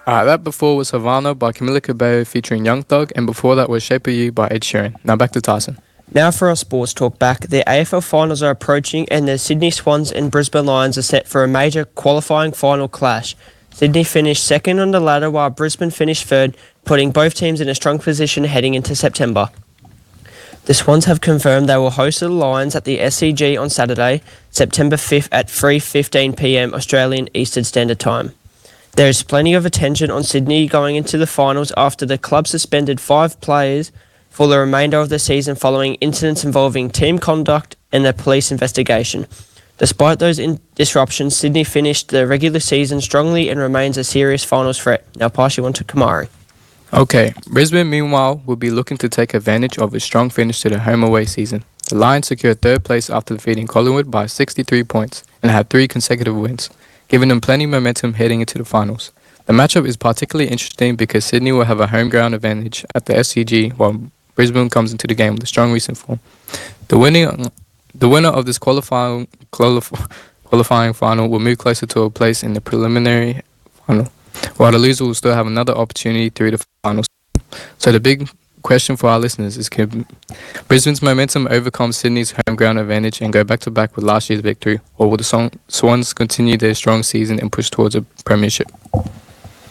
That before was Havana by Camila Cabello featuring Young Thug, and before that was Shape of You by Ed Sheeran. Now back to Tyson. Now for our sports talk back. The AFL finals are approaching and the Sydney Swans and Brisbane Lions are set for a major qualifying final clash. Sydney finished second on the ladder while Brisbane finished third, putting both teams in a strong position heading into September. The Swans have confirmed they will host the Lions at the SCG on Saturday, September 5th at 3:15pm Australian Eastern Standard Time. There is plenty of attention on Sydney going into the finals after the club suspended 5 players for the remainder of the season following incidents involving team conduct and a police investigation. Despite those disruptions, Sydney finished the regular season strongly and remains a serious finals threat. Now pass you on to Kamari. Okay, Brisbane meanwhile will be looking to take advantage of a strong finish to the home away season. The Lions secured third place after defeating Collingwood by 63 points and had 3 consecutive wins, giving them plenty of momentum heading into the finals. The matchup is particularly interesting because Sydney will have a home ground advantage at the SCG while Brisbane comes into the game with a strong recent form. The winner of this qualifying final will move closer to a place in the preliminary final, while the loser will still have another opportunity through the finals. So the big question for our listeners is, can Brisbane's momentum overcome Sydney's home ground advantage and go back-to-back with last year's victory, or will the Swans continue their strong season and push towards a premiership?